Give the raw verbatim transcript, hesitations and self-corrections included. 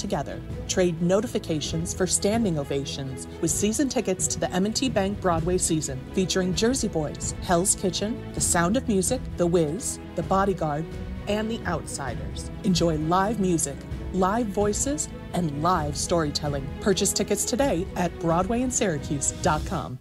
together. Trade notifications for standing ovations with season tickets to the M and T Bank Broadway season, featuring Jersey Boys, Hell's Kitchen, The Sound of Music, The Wiz, The Bodyguard, and The Outsiders. Enjoy live music, live voices, and live storytelling. Purchase tickets today at broadway in syracuse dot com.